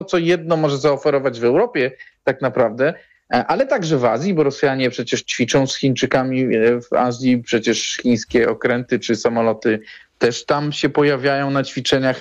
co jedno może zaoferować w Europie tak naprawdę, ale także w Azji, bo Rosjanie przecież ćwiczą z Chińczykami w Azji, przecież chińskie okręty czy samoloty też tam się pojawiają na ćwiczeniach,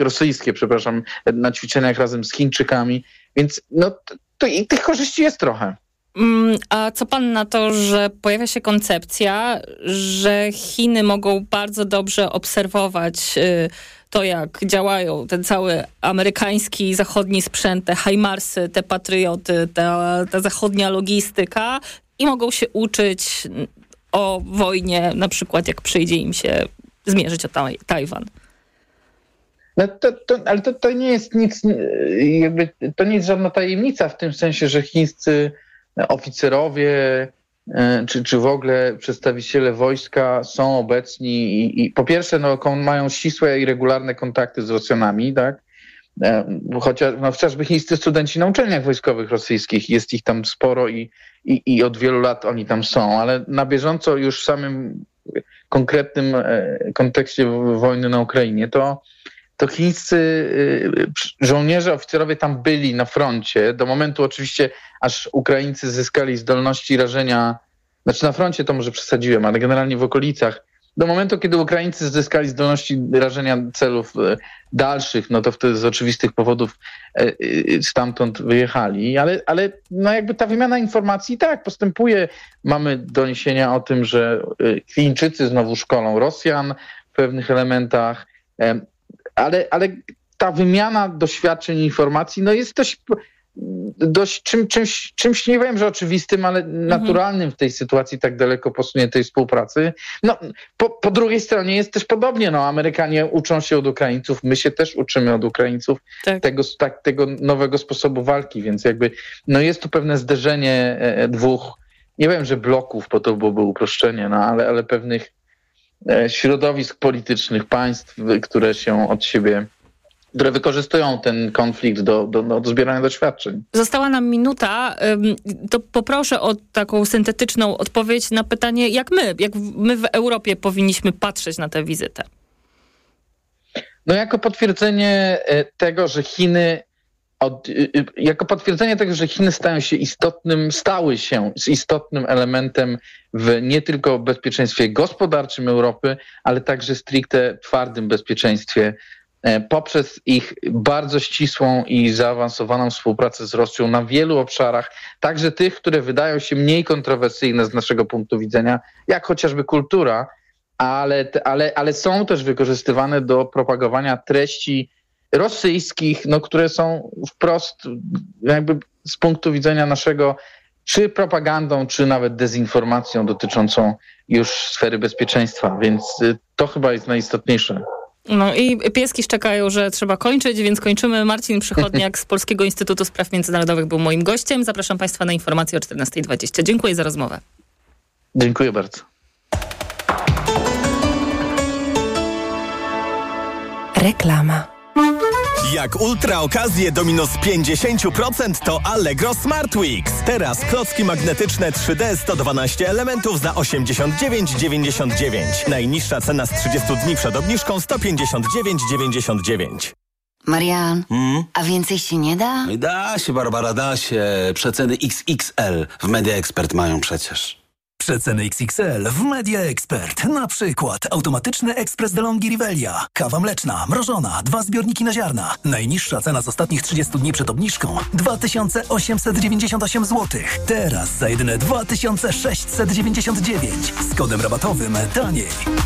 na ćwiczeniach razem z Chińczykami, więc to i tych korzyści jest trochę. A co pan na to, że pojawia się koncepcja, że Chiny mogą bardzo dobrze obserwować to, jak działają ten cały amerykański, zachodni sprzęt, te HIMARSy, te patrioty, ta zachodnia logistyka i mogą się uczyć o wojnie, na przykład jak przyjdzie im się zmierzyć o Tajwan? No ale to nie jest nic, to nie jest żadna tajemnica w tym sensie, że chińscy oficerowie czy w ogóle przedstawiciele wojska są obecni i po pierwsze mają ścisłe i regularne kontakty z Rosjanami, tak? Chociażby chińscy studenci na uczelniach wojskowych rosyjskich, jest ich tam sporo i od wielu lat oni tam są, ale na bieżąco już w samym konkretnym kontekście wojny na Ukrainie, to chińscy żołnierze, oficerowie tam byli na froncie, do momentu oczywiście, aż Ukraińcy zyskali zdolności rażenia, znaczy na froncie to może przesadziłem, ale generalnie w okolicach, do momentu, kiedy Ukraińcy zyskali zdolności rażenia celów dalszych, no to wtedy z oczywistych powodów stamtąd wyjechali, ale jakby ta wymiana informacji tak postępuje. Mamy doniesienia o tym, że Chińczycy znowu szkolą Rosjan w pewnych elementach, ale ta wymiana doświadczeń i informacji jest dość czymś nie wiem, że oczywistym, ale naturalnym w tej sytuacji tak daleko posuniętej współpracy. Po drugiej stronie jest też podobnie. Amerykanie uczą się od Ukraińców, my się też uczymy od Ukraińców tego nowego sposobu walki, więc jakby jest tu pewne zderzenie dwóch, nie wiem, że bloków, bo to byłoby uproszczenie, ale pewnych środowisk politycznych państw, które wykorzystują ten konflikt do zbierania doświadczeń. Została nam minuta, to poproszę o taką syntetyczną odpowiedź na pytanie, jak my w Europie powinniśmy patrzeć na tę wizytę. Jako potwierdzenie tego, że Chiny stały się istotnym elementem w nie tylko bezpieczeństwie gospodarczym Europy, ale także stricte twardym bezpieczeństwie poprzez ich bardzo ścisłą i zaawansowaną współpracę z Rosją na wielu obszarach, także tych, które wydają się mniej kontrowersyjne z naszego punktu widzenia, jak chociażby kultura, ale są też wykorzystywane do propagowania treści rosyjskich, które są wprost jakby z punktu widzenia naszego czy propagandą, czy nawet dezinformacją dotyczącą już sfery bezpieczeństwa, więc to chyba jest najistotniejsze. I pieski szczekają, że trzeba kończyć, więc kończymy. Marcin Przychodniak z Polskiego Instytutu Spraw Międzynarodowych był moim gościem. Zapraszam Państwa na informacje o 14:20. Dziękuję za rozmowę. Dziękuję bardzo. Reklama. Jak ultra okazje do minus 50% to Allegro Smart Weeks. Teraz klocki magnetyczne 3D 112 elementów za 89,99. Najniższa cena z 30 dni przed obniżką 159,99. Marian, a więcej się nie da? Da się, Barbara, da się. Przeceny XXL w Media Expert mają przecież. Przeceny XXL w Media Expert. Na przykład automatyczny ekspres DeLonghi Rivelia. Kawa mleczna, mrożona, 2 zbiorniki na ziarna. Najniższa cena z ostatnich 30 dni przed obniżką 2898 zł. Teraz za jedyne 2699. Z kodem rabatowym taniej.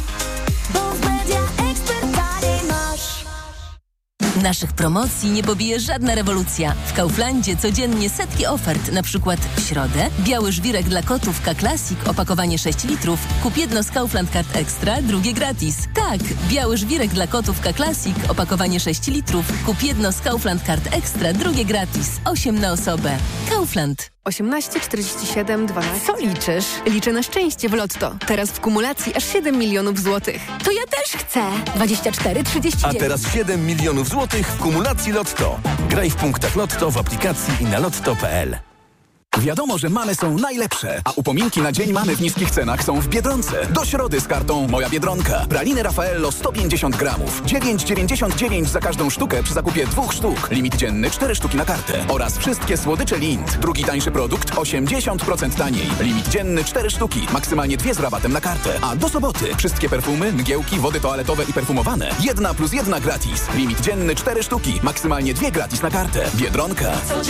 Naszych promocji nie pobije żadna rewolucja. W Kauflandzie codziennie setki ofert, na przykład w środę biały żwirek dla kotów K-Classic, opakowanie 6 litrów, kup jedno z Kaufland Card Extra, drugie gratis. Tak, biały żwirek dla kotów K-Classic, opakowanie 6 litrów, kup jedno z Kaufland Card Extra, drugie gratis. 8 na osobę. Kaufland. 18 47 12. Co liczysz? Liczę na szczęście w Lotto. Teraz w kumulacji aż 7 milionów złotych. To ja też chcę. 24 39. A teraz 7 milionów złotych w kumulacji Lotto. Graj w punktach Lotto, w aplikacji i na lotto.pl. Wiadomo, że mamy są najlepsze, a upominki na Dzień Mamy w niskich cenach są w Biedronce. Do środy z kartą Moja Biedronka. Praliny Raffaello 150 gramów. 9,99 za każdą sztukę przy zakupie 2 sztuk. Limit dzienny 4 sztuki na kartę. Oraz wszystkie słodycze Lindt. Drugi tańszy produkt 80% taniej. Limit dzienny 4 sztuki. Maksymalnie 2 z rabatem na kartę. A do soboty wszystkie perfumy, mgiełki, wody toaletowe i perfumowane. 1+1 gratis. Limit dzienny 4 sztuki. Maksymalnie 2 gratis na kartę. Biedronka.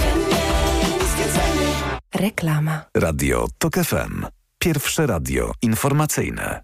Reklama. Radio TOK FM. Pierwsze radio informacyjne.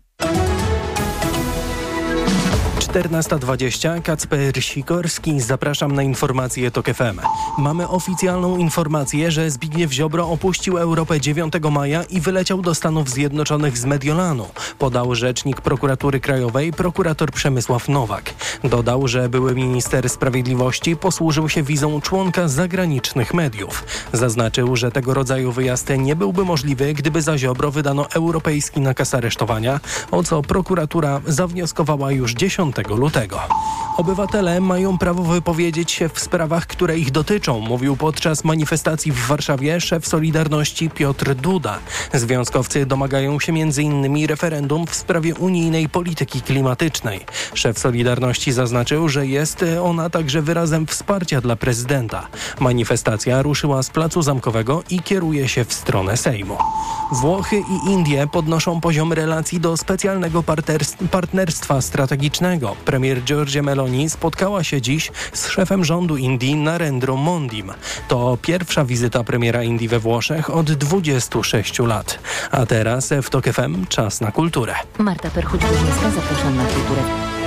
14:20, Kacper Sikorski, zapraszam na informacje TOK FM. Mamy oficjalną informację, że Zbigniew Ziobro opuścił Europę 9 maja i wyleciał do Stanów Zjednoczonych z Mediolanu, podał rzecznik Prokuratury Krajowej, prokurator Przemysław Nowak. Dodał, że były minister sprawiedliwości posłużył się wizą członka zagranicznych mediów. Zaznaczył, że tego rodzaju wyjazd nie byłby możliwy, gdyby za Ziobro wydano europejski nakaz aresztowania, o co prokuratura zawnioskowała już 10 lutego. Obywatele mają prawo wypowiedzieć się w sprawach, które ich dotyczą, mówił podczas manifestacji w Warszawie szef Solidarności Piotr Duda. Związkowcy domagają się m.in. referendum w sprawie unijnej polityki klimatycznej. Szef Solidarności zaznaczył, że jest ona także wyrazem wsparcia dla prezydenta. Manifestacja ruszyła z Placu Zamkowego i kieruje się w stronę Sejmu. Włochy i Indie podnoszą poziom relacji do specjalnego partnerstwa strategicznego. Premier Giorgia Meloni spotkała się dziś z szefem rządu Indii Narendrą Mondim. To pierwsza wizyta premiera Indii we Włoszech od 26 lat. A teraz w TOK FM czas na kulturę. Marta Perchuć-Burzyńska, zapraszam na kulturę.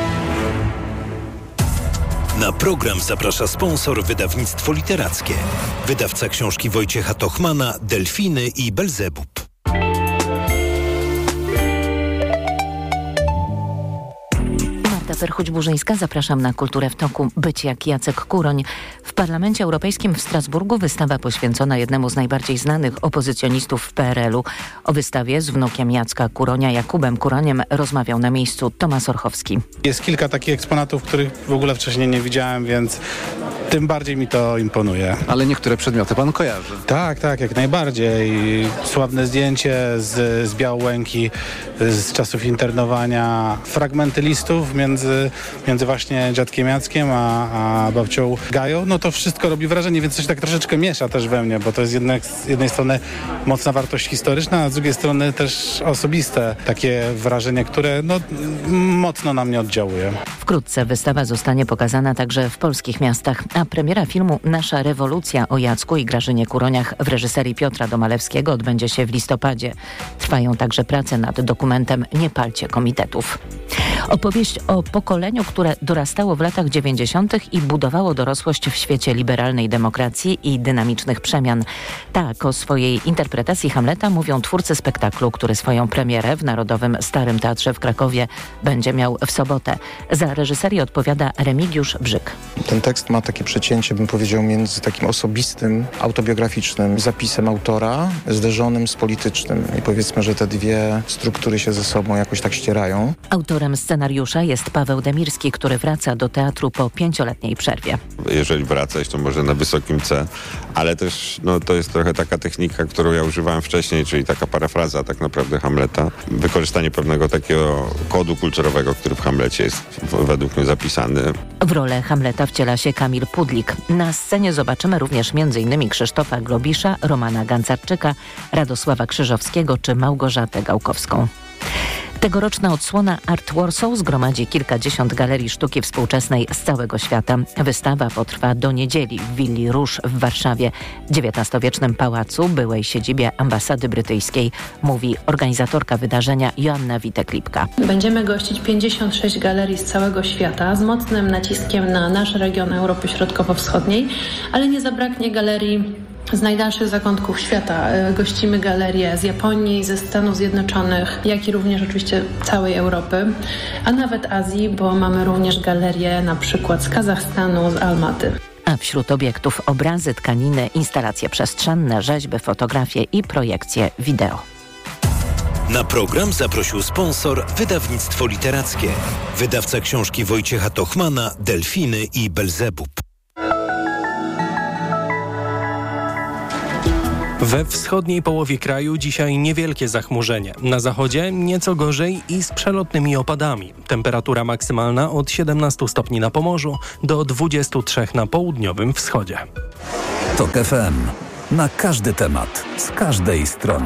Na program zaprasza sponsor wydawnictwo literackie. Wydawca książki Wojciecha Tochmana, Delfiny i Belzebub. Perchuć-Burzyńska, zapraszam na kulturę w toku. Być jak Jacek Kuroń. W Parlamencie Europejskim w Strasburgu wystawa poświęcona jednemu z najbardziej znanych opozycjonistów w PRL-u. O wystawie z wnukiem Jacka Kuronia, Jakubem Kuroniem, rozmawiał na miejscu Tomasz Orchowski. Jest kilka takich eksponatów, których w ogóle wcześniej nie widziałem, więc tym bardziej mi to imponuje. Ale niektóre przedmioty pan kojarzy. Tak, jak najbardziej. Sławne zdjęcie z Białęki z czasów internowania. Fragmenty listów między właśnie dziadkiem Jackiem a babcią Gają. No to wszystko robi wrażenie, więc coś tak troszeczkę miesza też we mnie, bo to jest z jednej strony mocna wartość historyczna, a z drugiej strony też osobiste takie wrażenie, które mocno na mnie oddziałuje. Wkrótce wystawa zostanie pokazana także w polskich miastach, a premiera filmu Nasza rewolucja o Jacku i Grażynie Kuroniach w reżyserii Piotra Domalewskiego odbędzie się w listopadzie. Trwają także prace nad dokumentem Nie palcie komitetów. Opowieść o pokoleniu, które dorastało w latach 90. i budowało dorosłość w świecie liberalnej demokracji i dynamicznych przemian. Tak o swojej interpretacji Hamleta mówią twórcy spektaklu, który swoją premierę w Narodowym Starym Teatrze w Krakowie będzie miał w sobotę. Za reżyserię odpowiada Remigiusz Brzyk. Ten tekst ma takie przecięcie, bym powiedział, między takim osobistym, autobiograficznym zapisem autora zderzonym z politycznym. I powiedzmy, że te dwie struktury się ze sobą jakoś tak ścierają. Autorem scenariusza jest Paweł Demirski, który wraca do teatru po 5-letniej przerwie. Jeżeli wracać, to może na wysokim C, ale też to jest trochę taka technika, którą ja używałem wcześniej, czyli taka parafraza tak naprawdę Hamleta. Wykorzystanie pewnego takiego kodu kulturowego, który w Hamlecie jest według mnie zapisany. W rolę Hamleta wciela się Kamil Pudlik. Na scenie zobaczymy również m.in. Krzysztofa Globisza, Romana Gancarczyka, Radosława Krzyżowskiego czy Małgorzatę Gałkowską. Tegoroczna odsłona Art Warsaw zgromadzi kilkadziesiąt galerii sztuki współczesnej z całego świata. Wystawa potrwa do niedzieli w Willi Rouge w Warszawie, XIX-wiecznym pałacu, byłej siedzibie ambasady brytyjskiej, mówi organizatorka wydarzenia Joanna Witek-Lipka. Będziemy gościć 56 galerii z całego świata z mocnym naciskiem na nasz region Europy Środkowo-Wschodniej, ale nie zabraknie galerii z najdalszych zakątków świata. Gościmy galerie z Japonii, ze Stanów Zjednoczonych, jak i również oczywiście całej Europy, a nawet Azji, bo mamy również galerie na przykład z Kazachstanu, z Almaty. A wśród obiektów obrazy, tkaniny, instalacje przestrzenne, rzeźby, fotografie i projekcje wideo. Na program zaprosił sponsor wydawnictwo literackie. Wydawca książki Wojciecha Tochmana, Delfiny i Belzebub. We wschodniej połowie kraju dzisiaj niewielkie zachmurzenie. Na zachodzie nieco gorzej i z przelotnymi opadami. Temperatura maksymalna od 17 stopni na Pomorzu do 23 na południowym wschodzie. TOK FM. Na każdy temat, z każdej strony.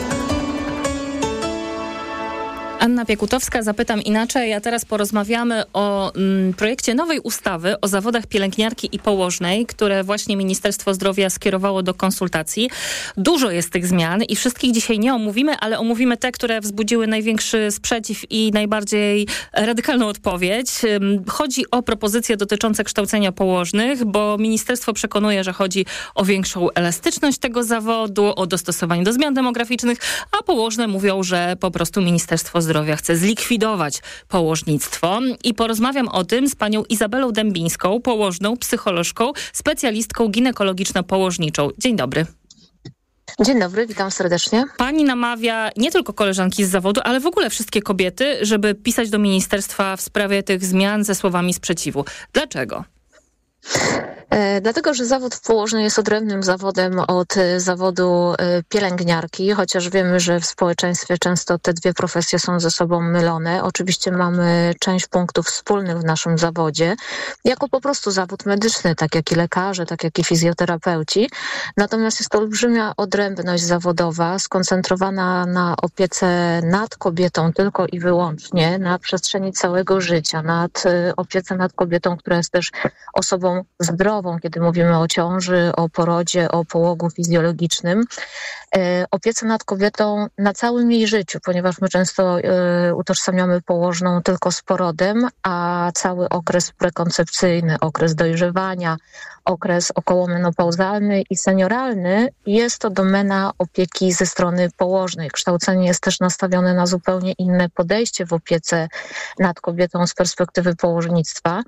Anna Piekutowska, zapytam inaczej, a teraz porozmawiamy o projekcie nowej ustawy o zawodach pielęgniarki i położnej, które właśnie Ministerstwo Zdrowia skierowało do konsultacji. Dużo jest tych zmian i wszystkich dzisiaj nie omówimy, ale omówimy te, które wzbudziły największy sprzeciw i najbardziej radykalną odpowiedź. Chodzi o propozycje dotyczące kształcenia położnych, bo ministerstwo przekonuje, że chodzi o większą elastyczność tego zawodu, o dostosowanie do zmian demograficznych, a położne mówią, że po prostu Ministerstwo Zdrowia chce zlikwidować położnictwo. I porozmawiam o tym z panią Izabelą Dębińską, położną, psycholożką, specjalistką ginekologiczno-położniczą. Dzień dobry. Dzień dobry, witam serdecznie. Pani namawia nie tylko koleżanki z zawodu, ale w ogóle wszystkie kobiety, żeby pisać do ministerstwa w sprawie tych zmian ze słowami sprzeciwu. Dlaczego? Dlatego, że zawód położny jest odrębnym zawodem od zawodu pielęgniarki, chociaż wiemy, że w społeczeństwie często te dwie profesje są ze sobą mylone. Oczywiście mamy część punktów wspólnych w naszym zawodzie, jako po prostu zawód medyczny, tak jak i lekarze, tak jak i fizjoterapeuci. Natomiast jest to olbrzymia odrębność zawodowa, skoncentrowana na opiece nad kobietą tylko i wyłącznie, na przestrzeni całego życia, opiece nad kobietą, która jest też osobą zdrową, kiedy mówimy o ciąży, o porodzie, o połogu fizjologicznym. Opiece nad kobietą na całym jej życiu, ponieważ my często utożsamiamy położną tylko z porodem, a cały okres prekoncepcyjny, okres dojrzewania, okres okołomenopauzalny i senioralny jest to domena opieki ze strony położnej. Kształcenie jest też nastawione na zupełnie inne podejście w opiece nad kobietą z perspektywy położnictwa.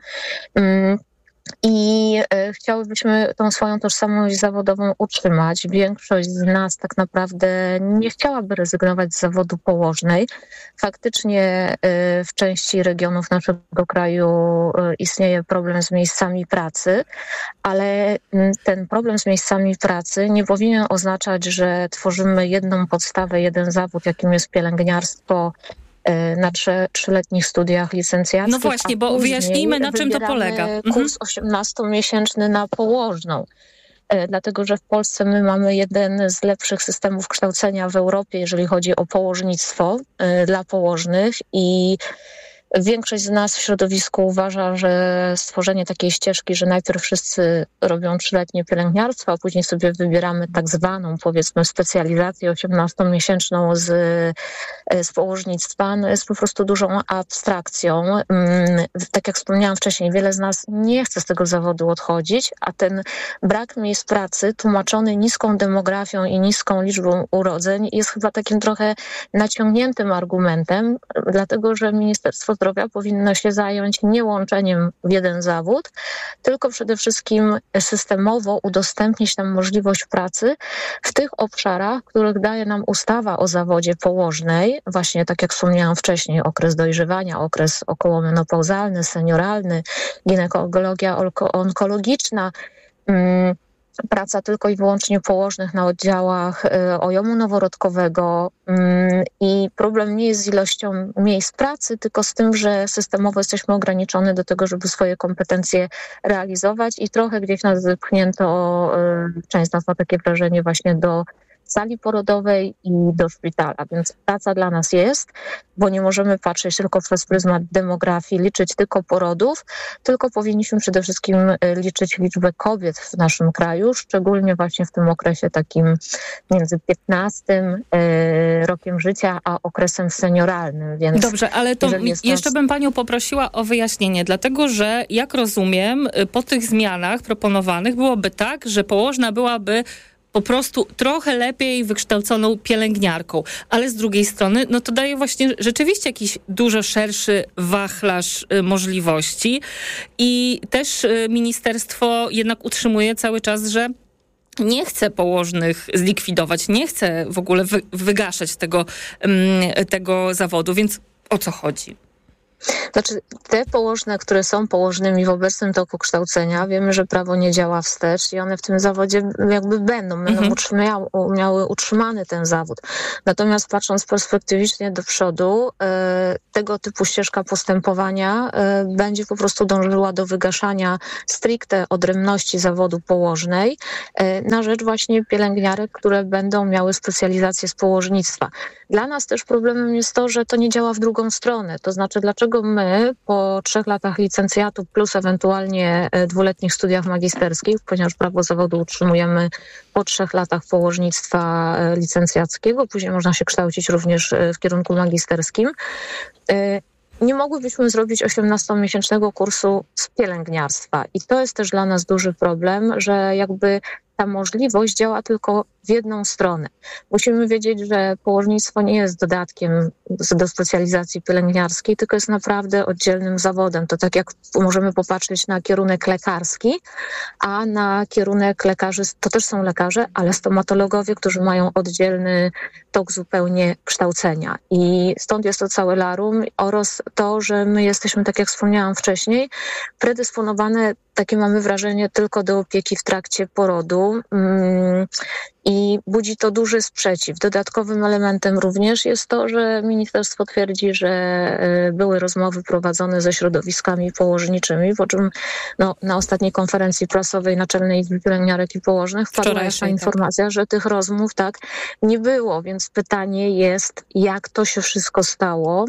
I chciałybyśmy tą swoją tożsamość zawodową utrzymać. Większość z nas tak naprawdę nie chciałaby rezygnować z zawodu położnej. Faktycznie w części regionów naszego kraju istnieje problem z miejscami pracy, ale ten problem z miejscami pracy nie powinien oznaczać, że tworzymy jedną podstawę, jeden zawód, jakim jest pielęgniarstwo, na trzyletnich studiach licencjackich. No właśnie, bo wyjaśnijmy, na czym to polega. Kurs 18-miesięczny na położną. Dlatego, że w Polsce my mamy jeden z lepszych systemów kształcenia w Europie, jeżeli chodzi o położnictwo dla położnych i większość z nas w środowisku uważa, że stworzenie takiej ścieżki, że najpierw wszyscy robią 3-letnie pielęgniarstwo, a później sobie wybieramy tak zwaną, powiedzmy, specjalizację 18-miesięczną z położnictwa, no jest po prostu dużą abstrakcją. Tak jak wspomniałam wcześniej, wiele z nas nie chce z tego zawodu odchodzić, a ten brak miejsc pracy tłumaczony niską demografią i niską liczbą urodzeń jest chyba takim trochę naciągniętym argumentem, dlatego że Ministerstwo Zdrowia powinno się zająć nie łączeniem w jeden zawód, tylko przede wszystkim systemowo udostępnić nam możliwość pracy w tych obszarach, których daje nam ustawa o zawodzie położnej, właśnie tak jak wspomniałam wcześniej, okres dojrzewania, okres okołomenopauzalny, senioralny, ginekologia onkologiczna, praca tylko i wyłącznie położnych na oddziałach ojomu noworodkowego i problem nie jest z ilością miejsc pracy, tylko z tym, że systemowo jesteśmy ograniczone do tego, żeby swoje kompetencje realizować i trochę gdzieś nas zepchnięto, część z nas ma takie wrażenie, właśnie do sali porodowej i do szpitala, więc praca dla nas jest, bo nie możemy patrzeć tylko przez pryzmat demografii, liczyć tylko porodów, tylko powinniśmy przede wszystkim liczyć liczbę kobiet w naszym kraju, szczególnie właśnie w tym okresie takim między 15 rokiem życia, a okresem senioralnym. Więc dobrze, ale to jeszcze bym panią poprosiła o wyjaśnienie, dlatego że jak rozumiem, po tych zmianach proponowanych byłoby tak, że położna byłaby po prostu trochę lepiej wykształconą pielęgniarką. Ale z drugiej strony, no to daje właśnie rzeczywiście jakiś dużo szerszy wachlarz możliwości i też ministerstwo jednak utrzymuje cały czas, że nie chce położnych zlikwidować, nie chce w ogóle wygaszać tego zawodu, więc o co chodzi? Znaczy, te położne, które są położnymi w obecnym toku kształcenia, wiemy, że prawo nie działa wstecz i one w tym zawodzie jakby będą miały utrzymany ten zawód. Natomiast patrząc perspektywicznie do przodu, tego typu ścieżka postępowania będzie po prostu dążyła do wygaszania stricte odrębności zawodu położnej na rzecz właśnie pielęgniarek, które będą miały specjalizację z położnictwa. Dla nas też problemem jest to, że to nie działa w drugą stronę. To znaczy, dlaczego my po 3 latach licencjatu plus ewentualnie 2-letnich studiach magisterskich, ponieważ prawo zawodu utrzymujemy po 3 latach położnictwa licencjackiego, później można się kształcić również w kierunku magisterskim, nie mogłybyśmy zrobić 18-miesięcznego kursu z pielęgniarstwa. I to jest też dla nas duży problem, że jakby ta możliwość działa tylko w jedną stronę. Musimy wiedzieć, że położnictwo nie jest dodatkiem do specjalizacji pielęgniarskiej, tylko jest naprawdę oddzielnym zawodem. To tak jak możemy popatrzeć na kierunek lekarski, a na kierunek lekarzy, to też są lekarze, ale stomatologowie, którzy mają oddzielny tok zupełnie kształcenia. I stąd jest to całe larum oraz to, że my jesteśmy, tak jak wspomniałam wcześniej, predysponowane, takie mamy wrażenie, tylko do opieki w trakcie porodu i budzi to duży sprzeciw. Dodatkowym elementem również jest to, że ministerstwo twierdzi, że były rozmowy prowadzone ze środowiskami położniczymi, po czym na ostatniej konferencji prasowej Naczelnej Izby Pielęgniarek i Położnych wpadła jasna informacja, że tych rozmów nie było, więc pytanie jest, jak to się wszystko stało.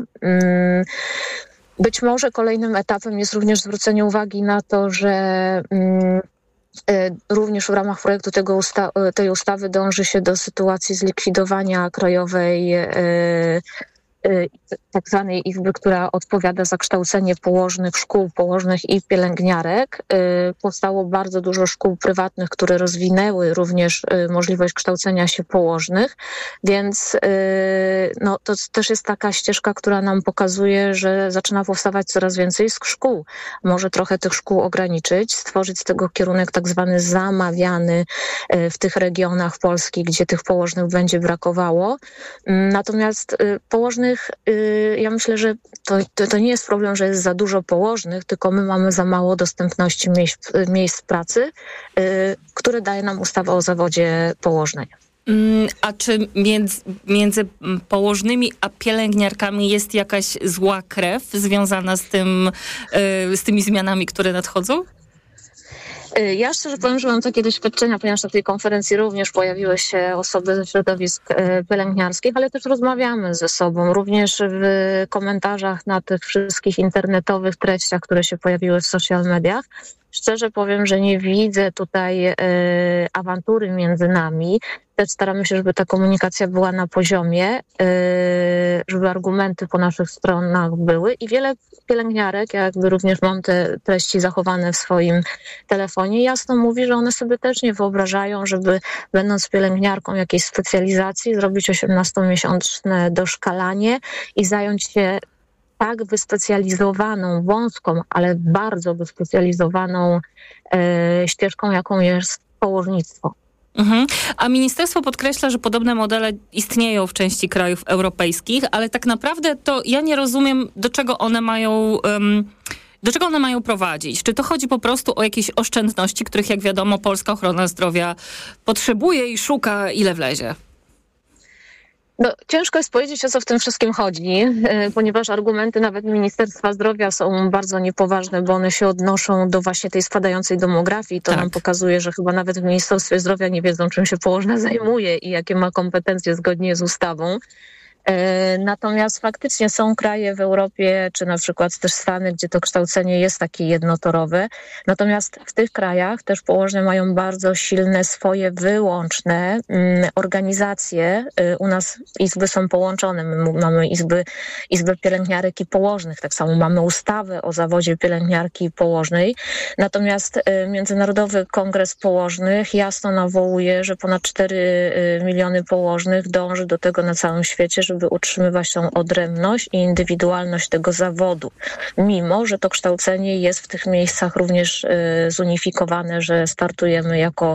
Być może kolejnym etapem jest również zwrócenie uwagi na to, że również w ramach projektu tej ustawy dąży się do sytuacji zlikwidowania krajowej tak zwanej izby, która odpowiada za kształcenie położnych, szkół położnych i pielęgniarek. Powstało bardzo dużo szkół prywatnych, które rozwinęły również możliwość kształcenia się położnych, więc to też jest taka ścieżka, która nam pokazuje, że zaczyna powstawać coraz więcej szkół. Może trochę tych szkół ograniczyć, stworzyć z tego kierunek tak zwany zamawiany w tych regionach Polski, gdzie tych położnych będzie brakowało. Natomiast położnych, ja myślę, że to nie jest problem, że jest za dużo położnych, tylko my mamy za mało dostępności miejsc pracy, które daje nam ustawa o zawodzie położnej. A czy między położnymi a pielęgniarkami jest jakaś zła krew związana z tymi zmianami, które nadchodzą? Ja szczerze powiem, że mam takie doświadczenia, ponieważ na tej konferencji również pojawiły się osoby ze środowisk pielęgniarskich, ale też rozmawiamy ze sobą, również w komentarzach na tych wszystkich internetowych treściach, które się pojawiły w social mediach. Szczerze powiem, że nie widzę tutaj awantury między nami. Też staramy się, żeby ta komunikacja była na poziomie, żeby argumenty po naszych stronach były i wiele pielęgniarek, ja jakby również mam te treści zachowane w swoim telefonie, jasno mówi, że one sobie też nie wyobrażają, żeby będąc pielęgniarką jakiejś specjalizacji zrobić 18-miesięczne doszkalanie i zająć się tak wyspecjalizowaną, wąską, ale bardzo wyspecjalizowaną ścieżką, jaką jest położnictwo. A ministerstwo podkreśla, że podobne modele istnieją w części krajów europejskich, ale tak naprawdę to ja nie rozumiem, do czego one mają prowadzić. Czy to chodzi po prostu o jakieś oszczędności, których jak wiadomo polska ochrona zdrowia potrzebuje i szuka ile wlezie? Ciężko jest powiedzieć, o co w tym wszystkim chodzi, ponieważ argumenty nawet Ministerstwa Zdrowia są bardzo niepoważne, bo one się odnoszą do właśnie tej spadającej demografii. To nam pokazuje, że chyba nawet w Ministerstwie Zdrowia nie wiedzą, czym się położna zajmuje i jakie ma kompetencje zgodnie z ustawą. Natomiast faktycznie są kraje w Europie, czy na przykład też Stany, gdzie to kształcenie jest takie jednotorowe. Natomiast w tych krajach też położne mają bardzo silne swoje wyłączne organizacje. U nas izby są połączone. My mamy izby pielęgniarek i położnych. Tak samo mamy ustawę o zawodzie pielęgniarki i położnej. Natomiast Międzynarodowy Kongres Położnych jasno nawołuje, że ponad 4 miliony położnych dąży do tego na całym świecie, żeby utrzymywać tą odrębność i indywidualność tego zawodu. Mimo że to kształcenie jest w tych miejscach również zunifikowane, że startujemy jako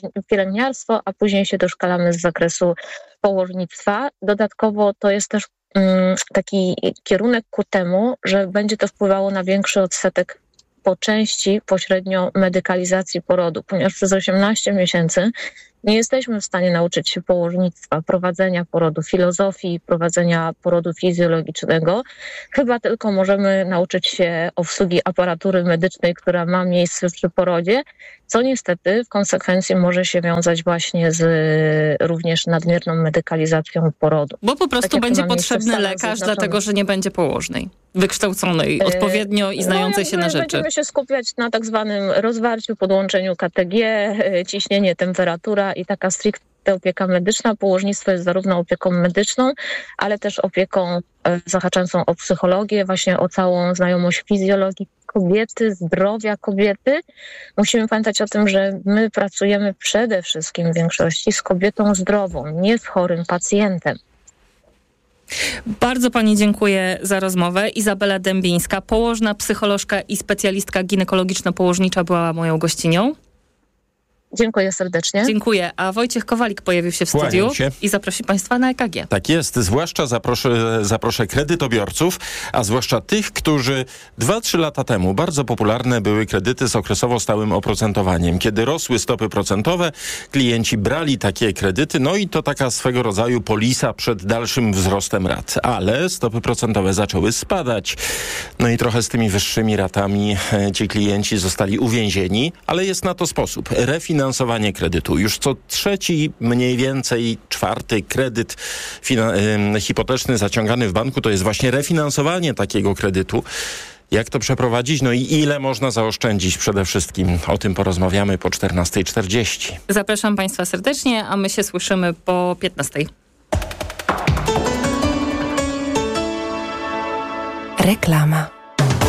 pielęgniarstwo, a później się doszkalamy z zakresu położnictwa. Dodatkowo to jest też taki kierunek ku temu, że będzie to wpływało na większy odsetek po części pośrednio medykalizacji porodu, ponieważ przez 18 miesięcy nie jesteśmy w stanie nauczyć się położnictwa, prowadzenia porodu, filozofii prowadzenia porodu fizjologicznego. Chyba tylko możemy nauczyć się obsługi aparatury medycznej, która ma miejsce przy porodzie, co niestety w konsekwencji może się wiązać właśnie z również nadmierną medykalizacją porodu. Bo po prostu będzie potrzebny lekarz, dlatego że nie będzie położnej, wykształconej odpowiednio i znającej się na rzeczy. Będziemy się skupiać na tak zwanym rozwarciu, podłączeniu KTG, ciśnienie, temperatura i taka stricte opieka medyczna. Położnictwo jest zarówno opieką medyczną, ale też opieką zahaczającą o psychologię, właśnie o całą znajomość fizjologii kobiety, zdrowia kobiety. Musimy pamiętać o tym, że my pracujemy przede wszystkim w większości z kobietą zdrową, nie z chorym pacjentem. Bardzo pani dziękuję za rozmowę. Izabela Dębińska, położna, psycholożka i specjalistka ginekologiczno-położnicza była moją gościnią. Dziękuję serdecznie. Dziękuję. A Wojciech Kowalik pojawił się w studiu i zaprosi państwa na EKG. Tak jest. Zwłaszcza zaproszę kredytobiorców, a zwłaszcza tych, którzy 2-3 lata temu bardzo popularne były kredyty z okresowo stałym oprocentowaniem. Kiedy rosły stopy procentowe, klienci brali takie kredyty, no i to taka swego rodzaju polisa przed dalszym wzrostem rat. Ale stopy procentowe zaczęły spadać. No i trochę z tymi wyższymi ratami ci klienci zostali uwięzieni, ale jest na to sposób. Refinansowanie kredytu. Już co trzeci, mniej więcej czwarty kredyt hipoteczny zaciągany w banku to jest właśnie refinansowanie takiego kredytu. Jak to przeprowadzić? No i ile można zaoszczędzić przede wszystkim? O tym porozmawiamy po 14:40. Zapraszam państwa serdecznie, a my się słyszymy po 15:00. Reklama.